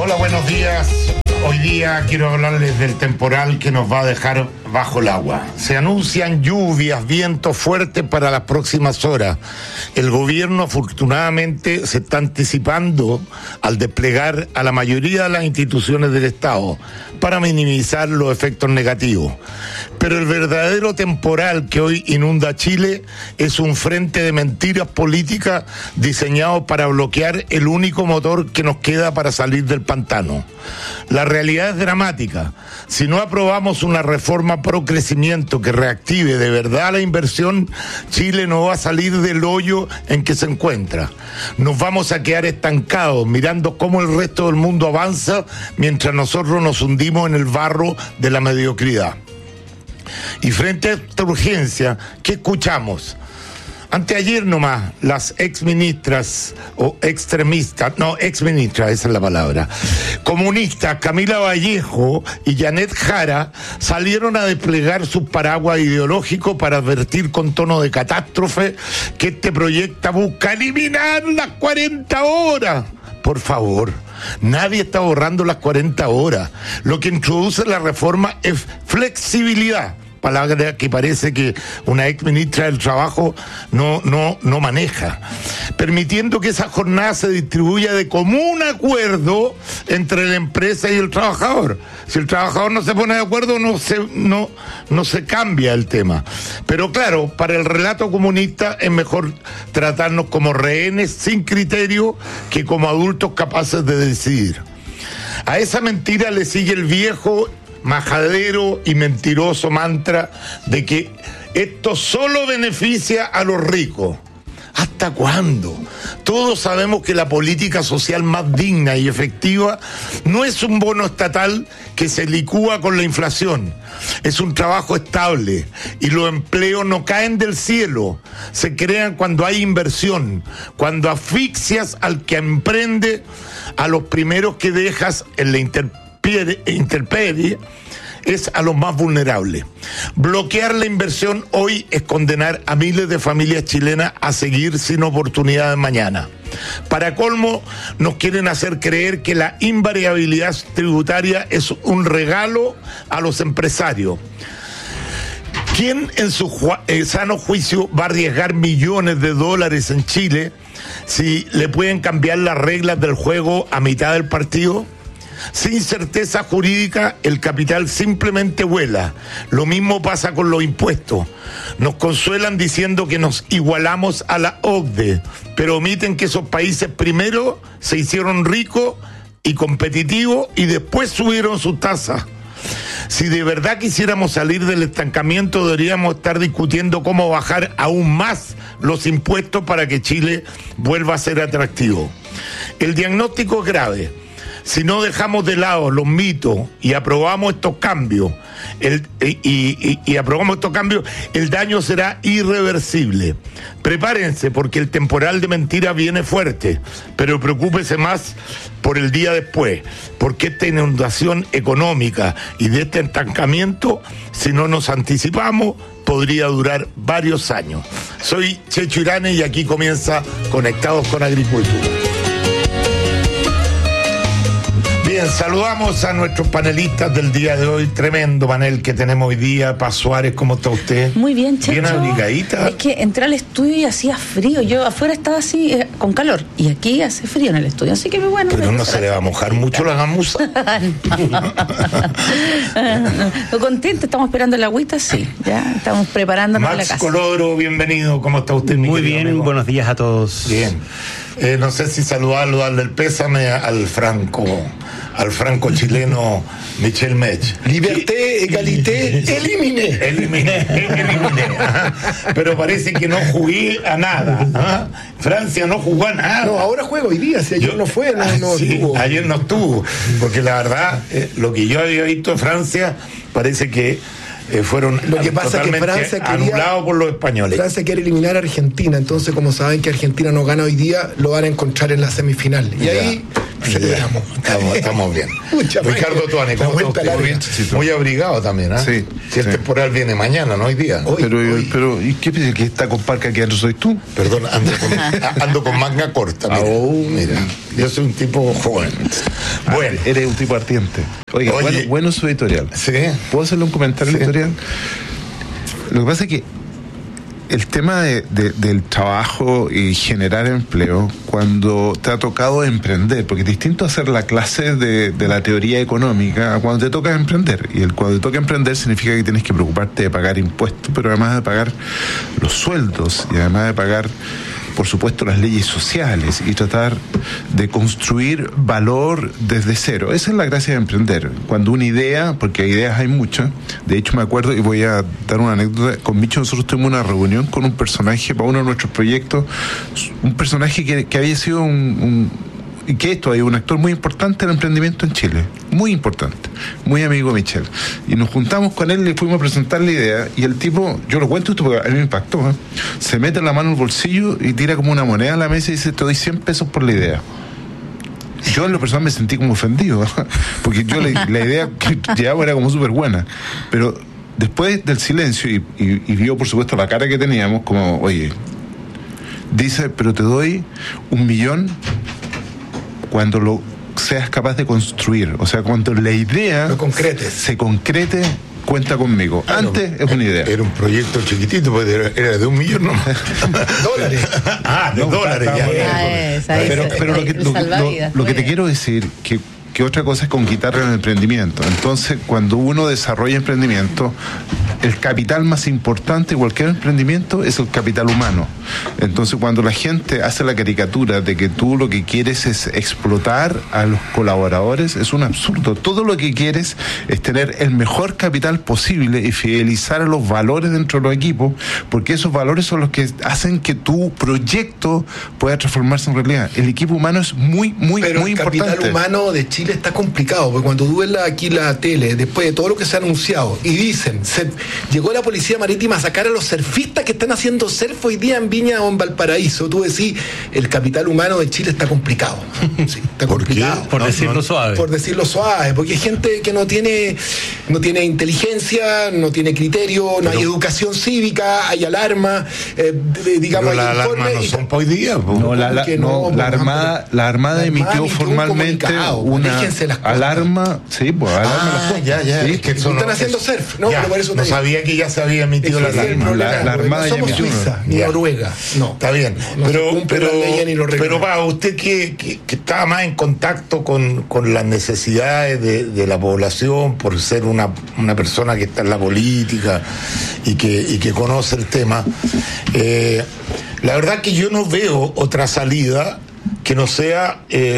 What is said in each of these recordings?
Hola, buenos días. Hoy día quiero hablarles del temporal que nos va a dejar bajo el agua. Se anuncian lluvias, vientos fuertes para las próximas horas. El gobierno afortunadamente se está anticipando al desplegar a la mayoría de las instituciones del Estado para minimizar los efectos negativos. Pero el verdadero temporal que hoy inunda Chile es un frente de mentiras políticas diseñado para bloquear el único motor que nos queda para salir del pantano. La realidad es dramática. Si no aprobamos una reforma pro crecimiento que reactive de verdad la inversión, Chile no va a salir del hoyo en que se encuentra. Nos vamos a quedar estancados mirando cómo el resto del mundo avanza mientras nosotros nos hundimos en el barro de la mediocridad. Y frente a esta urgencia, ¿qué escuchamos? Anteayer nomás, las exministras o extremistas, no, exministras, esa es la palabra, comunistas Camila Vallejo y Janet Jara salieron a desplegar sus paraguas ideológicos para advertir con tono de catástrofe que este proyecto busca eliminar las 40 horas. Por favor, nadie está borrando las 40 horas. Lo que introduce la reforma es flexibilidad, palabra que parece que una ex ministra del Trabajo no maneja, permitiendo que esa jornada se distribuya de común acuerdo entre la empresa y el trabajador. Si el trabajador no se pone de acuerdo, no se cambia el tema. Pero claro, para el relato comunista es mejor tratarnos como rehenes sin criterio que como adultos capaces de decidir. A esa mentira le sigue el viejo majadero y mentiroso mantra de que esto solo beneficia a los ricos. ¿Hasta cuándo? Todos sabemos que la política social más digna y efectiva no es un bono estatal que se licúa con la inflación. Es un trabajo estable y los empleos no caen del cielo. Se crean cuando hay inversión, cuando asfixias al que emprende, a los primeros que dejas en la intemperie es a los más vulnerables. Bloquear la inversión hoy es condenar a miles de familias chilenas a seguir sin oportunidades mañana. Para colmo, nos quieren hacer creer que la invariabilidad tributaria es un regalo a los empresarios. ¿Quién en su sano juicio va a arriesgar millones de dólares en Chile si le pueden cambiar las reglas del juego a mitad del partido? Sin certeza jurídica, el capital simplemente vuela. Lo mismo pasa con los impuestos. Nos consuelan diciendo que nos igualamos a la OCDE, pero omiten que esos países primero se hicieron ricos y competitivos y después subieron sus tasas. Si de verdad quisiéramos salir del estancamiento, deberíamos estar discutiendo cómo bajar aún más los impuestos para que Chile vuelva a ser atractivo. El diagnóstico es grave. Si no dejamos de lado los mitos y aprobamos estos cambios, el daño será irreversible. Prepárense porque el temporal de mentiras viene fuerte, pero preocúpese más por el día después, porque esta inundación económica y de este estancamiento, si no nos anticipamos, podría durar varios años. Soy Checho Irane y aquí comienza Conectados con Agricultura. Bien, saludamos a nuestros panelistas del día de hoy. Tremendo panel que tenemos hoy día. Paz Suárez, ¿cómo está usted? Muy bien, Checho. Bien abrigadita. Es que entré al estudio y hacía frío. Yo afuera estaba así, con calor. Y aquí hace frío en el estudio. Así que bueno. Pero no se le va a mojar mucho la gamuza. No, contento, estamos esperando la agüita, sí. Ya estamos preparándonos Max la casa. Colodro, bienvenido. ¿Cómo está usted? Muy bien, amigo? Buenos días a todos. Bien. No sé si saludarlo, darle el pésame al franco chileno Michel Mech. Liberté, égalité, éliminé. Pero parece que no jugué a nada. ¿Ah? Francia no jugó a nada. No, ahora juega hoy día, si ayer no fue, no sí, estuvo. Ayer no estuvo, porque la verdad, lo que yo había visto en Francia parece que fueron lo que pasa es que Francia anulados por los españoles. Francia quiere eliminar a Argentina, entonces como saben que Argentina no gana hoy día, lo van a encontrar en la semifinal. Y ahí Celebramos. Estamos bien. Mucha Ricardo Tuane, ¿cómo está usted? Muy abrigado también, ¿eh? Sí. Si el temporal viene mañana, no hoy día. Pero ¿y qué piensas que está con parca que no soy tú? Perdón, ando con manga corta. Mira, yo soy un tipo joven. Bueno, eres un tipo ardiente. Oiga, bueno su editorial. ¿Sí? ¿Puedo hacerle un comentario al editorial? Lo que pasa es que el tema del trabajo y generar empleo, cuando te ha tocado emprender, porque es distinto hacer la clase de la teoría económica a cuando te toca emprender. Y cuando te toca emprender significa que tienes que preocuparte de pagar impuestos, pero además de pagar los sueldos y además de pagar, por supuesto, las leyes sociales y tratar de construir valor desde cero. Esa es la gracia de emprender. Cuando una idea, porque ideas hay muchas, de hecho me acuerdo, y voy a dar una anécdota, con Micho nosotros tuvimos una reunión con un personaje para uno de nuestros proyectos, un personaje que había sido y que esto hay un actor muy importante en el emprendimiento en Chile, muy importante, muy amigo de Michel, y nos juntamos con él y fuimos a presentar la idea, y el tipo, yo lo cuento esto porque a mí me impactó, se mete la mano en el bolsillo y tira como una moneda a la mesa y dice: te doy 100 pesos por la idea. Yo en lo personal me sentí como ofendido, porque yo la idea que llevaba era como súper buena, pero después del silencio y vio por supuesto la cara que teníamos, como, oye, dice: pero te doy 1 millón cuando lo seas capaz de construir, o sea, cuando la idea se concrete, cuenta conmigo. Antes es una idea. Era un proyecto chiquitito, pues era de 1 millón, ¿no? Dólares. Dólares ya. Pero lo que te quiero decir, que otra cosa es con quitarle el emprendimiento. Entonces, cuando uno desarrolla emprendimiento, el capital más importante de cualquier emprendimiento es el capital humano. Entonces, cuando la gente hace la caricatura de que tú lo que quieres es explotar a los colaboradores, es un absurdo. Todo lo que quieres es tener el mejor capital posible y fidelizar a los valores dentro de los equipos, porque esos valores son los que hacen que tu proyecto pueda transformarse en realidad. El equipo humano es muy importante. Pero el capital humano de Chile está complicado, porque cuando tú ves aquí la tele, después de todo lo que se ha anunciado, y dicen, llegó la policía marítima a sacar a los surfistas que están haciendo surf hoy día en Viña o en Valparaíso, tú decís, el capital humano de Chile está complicado. Sí, está complicado. Por decirlo suave. Por decirlo suave, porque hay gente que no tiene inteligencia, no tiene criterio, no hay educación cívica, hay alarma, digamos, pero las alarmas no son para hoy día. La Armada emitió formalmente una alarma, sí, pues alarma. Ya. Sí, que están haciendo surf, ¿no? Pero por eso no sabía que ya se había emitido la alarma. La Armada ya emitió Suiza, ni Noruega. No. Está bien. Pero va, usted que está más en contacto con las necesidades de la población, por ser una persona que está en la política y que conoce el tema, la verdad que yo no veo otra salida que no sea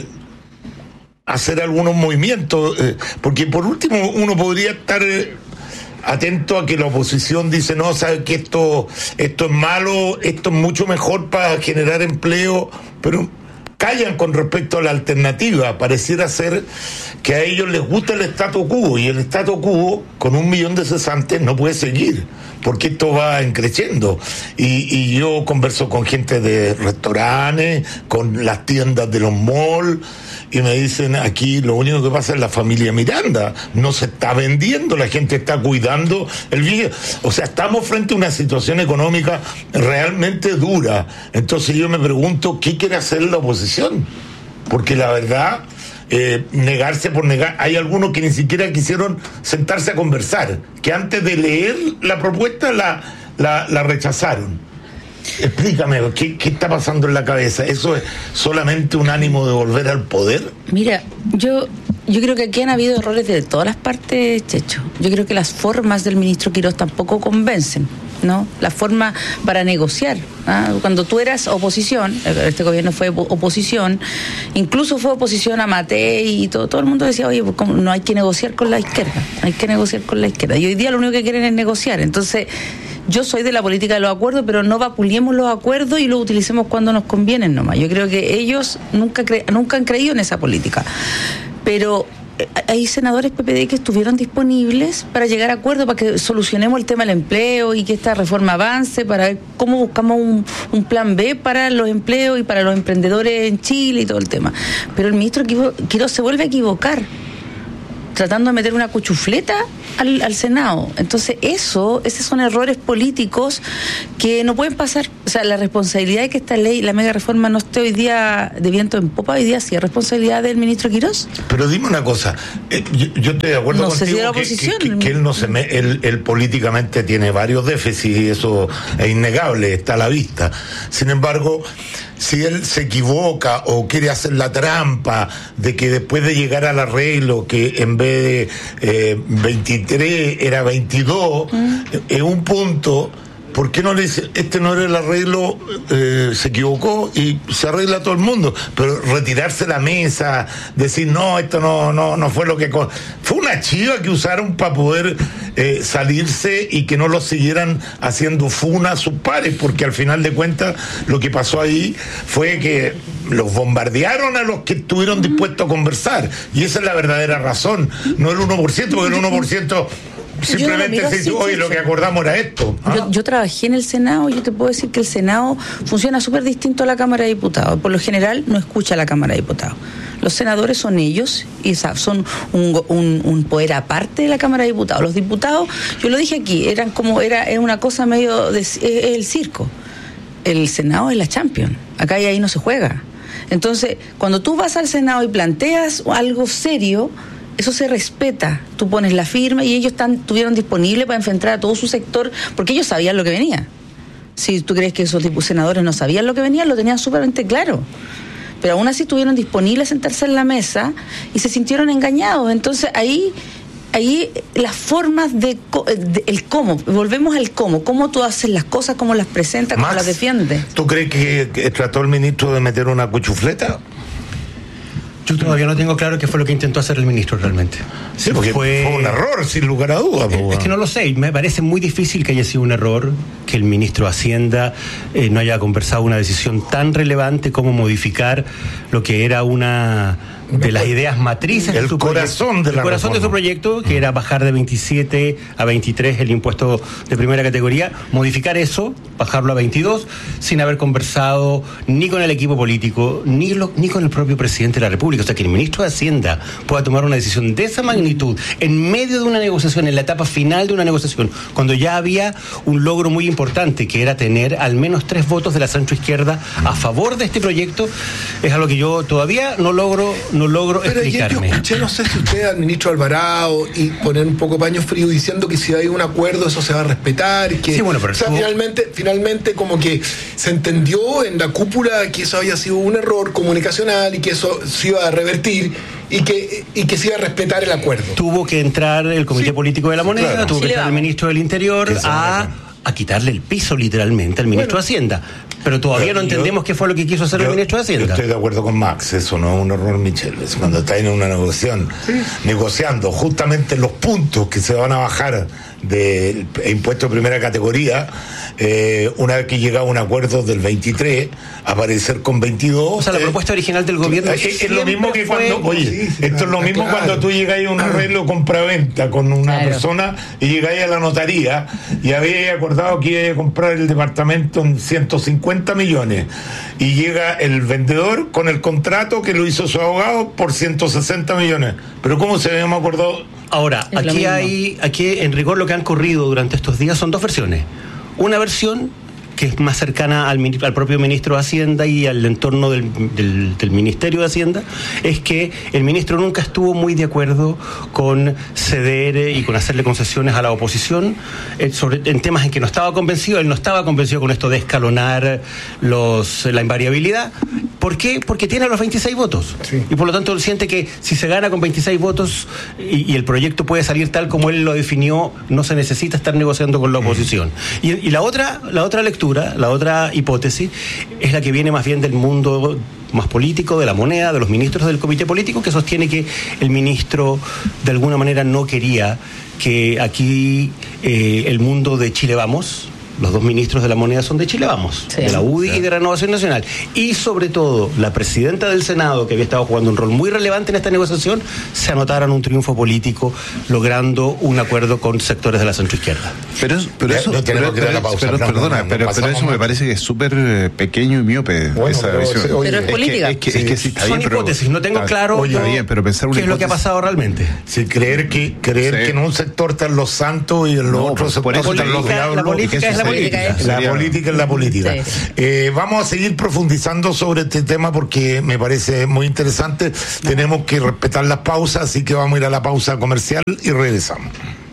hacer algunos movimientos, porque por último uno podría estar atento a que la oposición dice: no, sabe que esto es malo, esto es mucho mejor para generar empleo, pero callan con respecto a la alternativa. Pareciera ser que a ellos les gusta el statu quo, y el statu quo con 1 millón de cesantes no puede seguir, porque esto va creciendo. Y yo converso con gente de restaurantes, con las tiendas de los malls, y me dicen: aquí lo único que pasa es la familia Miranda, no se está vendiendo, la gente está cuidando el video. O sea, estamos frente a una situación económica realmente dura. Entonces yo me pregunto, ¿qué quiere hacer la oposición? Porque la verdad, negarse por negar, hay algunos que ni siquiera quisieron sentarse a conversar, que antes de leer la propuesta la rechazaron. Explícame, ¿qué está pasando en la cabeza? ¿Eso es solamente un ánimo de volver al poder? Mira, yo creo que aquí han habido errores de todas las partes, Checho. Yo creo que las formas del ministro Quirós tampoco convencen, ¿no? La forma para negociar, ¿ah? Cuando tú eras oposición, este gobierno fue oposición, incluso fue oposición a Matei y todo el mundo decía: oye, pues no hay que negociar con la izquierda, hay que negociar con la izquierda. Y hoy día lo único que quieren es negociar. Entonces, yo soy de la política de los acuerdos, pero no vapuleemos los acuerdos y los utilicemos cuando nos convienen nomás. Yo creo que ellos nunca han creído en esa política. Pero hay senadores PPD que estuvieron disponibles para llegar a acuerdo, para que solucionemos el tema del empleo y que esta reforma avance, para ver cómo buscamos un plan B para los empleos y para los emprendedores en Chile y todo el tema. Pero el ministro Quirós se vuelve a equivocar, tratando de meter una cuchufleta al Senado. Entonces esos son errores políticos que no pueden pasar. O sea, la responsabilidad de que esta ley, la mega reforma, no esté hoy día de viento en popa, hoy día sí es responsabilidad del ministro Quirós. Pero dime una cosa, yo estoy de acuerdo contigo que él no se él políticamente tiene varios déficits y eso es innegable, está a la vista. Sin embargo, si él se equivoca o quiere hacer la trampa de que después de llegar al arreglo, que en vez de 23 era 22, en un punto, ¿por qué no le dice, este no era el arreglo, se equivocó y se arregla todo el mundo? Pero retirarse la mesa, decir, no, esto no fue lo que... Fue una chiva que usaron para poder salirse y que no lo siguieran haciendo funa a sus pares, porque al final de cuentas lo que pasó ahí fue que los bombardearon a los que estuvieron dispuestos a conversar, y esa es la verdadera razón, no el 1%, porque el 1%... simplemente se dice, oye, lo que acordamos era esto. Yo trabajé en el Senado y yo te puedo decir que el Senado funciona súper distinto a la Cámara de Diputados. Por lo general no escucha a la Cámara de Diputados. Los senadores son ellos y son un poder aparte de la Cámara de Diputados. Los diputados, yo lo dije aquí, era una cosa medio el circo. El Senado es la Champions. Acá y ahí no se juega. Entonces, cuando tú vas al Senado y planteas algo serio, eso se respeta. Tú pones la firma y ellos estuvieron disponibles para enfrentar a todo su sector, porque ellos sabían lo que venía. Si tú crees que esos senadores no sabían lo que venía, lo tenían súpermente claro. Pero aún así estuvieron disponibles a sentarse en la mesa y se sintieron engañados. Entonces ahí las formas el cómo, volvemos al cómo tú haces las cosas, cómo las presentas, cómo las defiendes. ¿Tú crees que trató el ministro de meter una cuchufleta? Yo todavía no tengo claro qué fue lo que intentó hacer el ministro realmente. Sí, porque fue un error, sin lugar a dudas. Es que no lo sé, me parece muy difícil que haya sido un error que el ministro de Hacienda no haya conversado una decisión tan relevante como modificar lo que era una de las ideas matrices el corazón de su proyecto, que era bajar de 27 a 23 el impuesto de primera categoría, modificar eso, bajarlo a 22, sin haber conversado ni con el equipo político, ni con el propio presidente de la República. O sea, que el ministro de Hacienda pueda tomar una decisión de esa magnitud en medio de una negociación, en la etapa final de una negociación, cuando ya había un logro muy importante, que era tener al menos 3 votos de la centroizquierda a favor de este proyecto, es algo que yo todavía no logro explicarme. Yo escuché, no sé si usted, al ministro Alvarado, y poner un poco paño frío diciendo que si hay un acuerdo eso se va a respetar, y que, sí, bueno, pero finalmente como que se entendió en la cúpula que eso había sido un error comunicacional y que eso se iba a revertir y que se iba a respetar el acuerdo. Tuvo que entrar el Comité Político de la Moneda, claro, tuvo que entrar el ministro del Interior a quitarle el piso literalmente al ministro de Hacienda. Pero todavía no entendemos qué fue lo que quiso hacer el ministro de Hacienda. Yo estoy de acuerdo con Max, eso no es un error, Michel. Es cuando está en una negociando justamente los puntos que se van a bajar del impuesto de primera categoría, una vez que llega a un acuerdo del 23, aparecer con 22. O sea, la propuesta original del gobierno es lo mismo que esto es lo mismo cuando tú llegáis a un arreglo compraventa con una persona y llegáis a la notaría y habéis acordado que iba a comprar el departamento en 150 millones y llega el vendedor con el contrato que lo hizo su abogado por 160 millones. Pero ¿cómo se habíamos acordado? Ahora, aquí en rigor lo que han corrido durante estos días son 2 versiones. Una versión que es más cercana al propio ministro de Hacienda y al entorno del Ministerio de Hacienda, es que el ministro nunca estuvo muy de acuerdo con ceder y con hacerle concesiones a la oposición en temas en que no estaba convencido. Él no estaba convencido con esto de escalonar la invariabilidad. ¿Por qué? Porque tiene los 26 votos. Sí. Y por lo tanto él siente que si se gana con 26 votos y el proyecto puede salir tal como él lo definió, no se necesita estar negociando con la oposición. Y la otra lectura, la otra hipótesis, es la que viene más bien del mundo más político, de la moneda, de los ministros del comité político, que sostiene que el ministro de alguna manera no quería que aquí el mundo de Chile Vamos los dos ministros de la moneda son de Chile Vamos, de la UDI y de Renovación Nacional. Y sobre todo, la presidenta del Senado, que había estado jugando un rol muy relevante en esta negociación, se anotaron un triunfo político, logrando un acuerdo con sectores de la centroizquierda. Pero eso me parece que es súper pequeño y miope, esa visión. Pero es política. Es que sí, está son bien, hipótesis, no tengo claro está bien, pero pensar qué es lo que ha pasado realmente. Sí, creer que en un sector están los santos y en los otros por eso están los diablos. La política es la política. La política es la política. Sí. Vamos a seguir profundizando sobre este tema porque me parece muy interesante. Tenemos que respetar las pausas, así que vamos a ir a la pausa comercial y regresamos.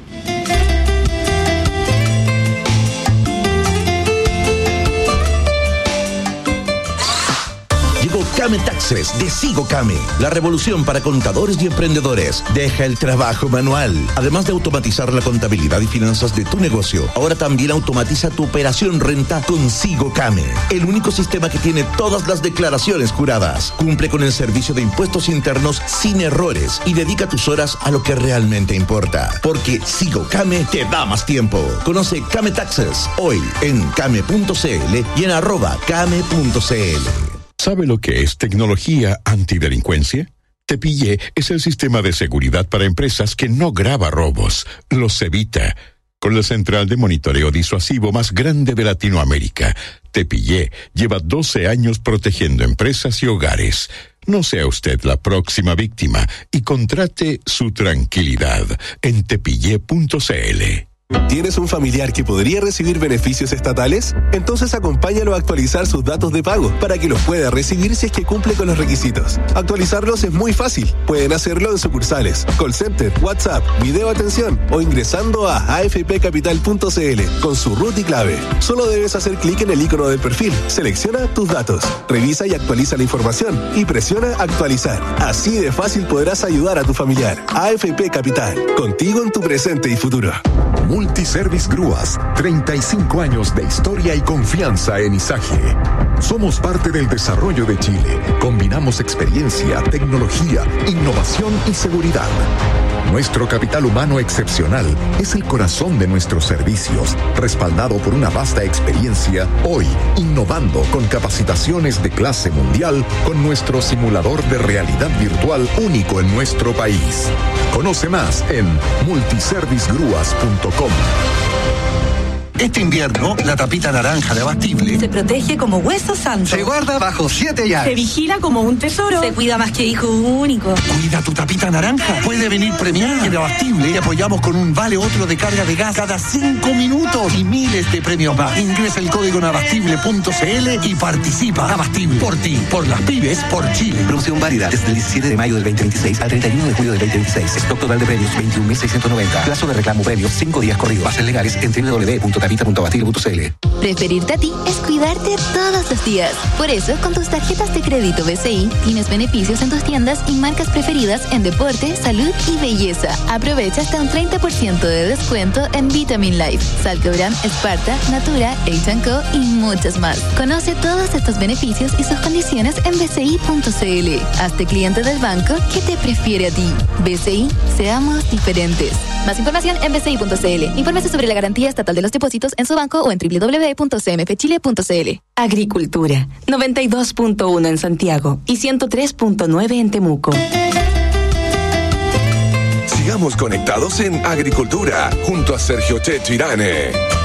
Came Taxes de Sigo Came, la revolución para contadores y emprendedores. Deja el trabajo manual. Además de automatizar la contabilidad y finanzas de tu negocio, ahora también automatiza tu operación renta con Sigo Came, el único sistema que tiene todas las declaraciones juradas. Cumple con el servicio de impuestos internos sin errores y dedica tus horas a lo que realmente importa, porque Sigo Came te da más tiempo. Conoce Came Taxes hoy en came.cl y en @came.cl. ¿Sabe lo que es tecnología antidelincuencia? Tepillé es el sistema de seguridad para empresas que no graba robos, los evita. Con la central de monitoreo disuasivo más grande de Latinoamérica, Tepillé lleva 12 años protegiendo empresas y hogares. No sea usted la próxima víctima y contrate su tranquilidad en tepillé.cl. ¿Tienes un familiar que podría recibir beneficios estatales? Entonces acompáñalo a actualizar sus datos de pago para que los pueda recibir si es que cumple con los requisitos. Actualizarlos es muy fácil. Pueden hacerlo en sucursales, call center, WhatsApp, video atención o ingresando a afpcapital.cl con su RUT y clave. Solo debes hacer clic en el icono del perfil, selecciona tus datos, revisa y actualiza la información y presiona actualizar. Así de fácil podrás ayudar a tu familiar. AFP Capital, contigo en tu presente y futuro. Multiservice Grúas, 35 años de historia y confianza en Izaje. Somos parte del desarrollo de Chile. Combinamos experiencia, tecnología, innovación y seguridad. Nuestro capital humano excepcional es el corazón de nuestros servicios, respaldado por una vasta experiencia, hoy innovando con capacitaciones de clase mundial con nuestro simulador de realidad virtual único en nuestro país. Conoce más en multiservicegrúas.com. Este invierno, la tapita naranja de Abastible se protege como hueso santo. Se guarda bajo 7 llaves. Se vigila como un tesoro. Se cuida más que hijo único. Cuida tu tapita naranja. Puede venir premiada. En Abastible te apoyamos con un vale otro de carga de gas cada 5 minutos y miles de premios más. Ingresa el código en abastible.cl y participa. Abastible. Por ti, por las pymes, por Chile. Promoción válida desde el 17 de mayo del 2026 al 31 de julio del 2026. Stock total de premios 21.690. Plazo de reclamo premios 5 días corridos. Bases legales en www.tapita.abastible.cl. Preferirte a ti es cuidarte todos los días. Por eso, con tus tarjetas de crédito BCI, tienes beneficios en tus tiendas y marcas preferidas en deporte, salud y belleza. Aprovecha hasta un 30% de descuento en Vitamin Life, Salcobran, Esparta, Natura, H&Co y muchas más. Conoce todos estos beneficios y sus condiciones en bci.cl. Hazte cliente del banco que te prefiere a ti. BCI, seamos diferentes. Más información en bci.cl. Infórmese sobre la garantía estatal de los depósitos en su banco o en www.cmfchile.cl. Agricultura, 92.1 en Santiago y 103.9 en Temuco. Sigamos conectados en Agricultura junto a Sergio Checho Irane.